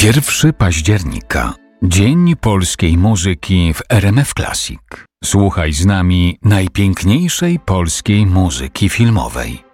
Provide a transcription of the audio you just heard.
1 października. Dzień polskiej muzyki w RMF Classic. Słuchaj z nami najpiękniejszej polskiej muzyki filmowej.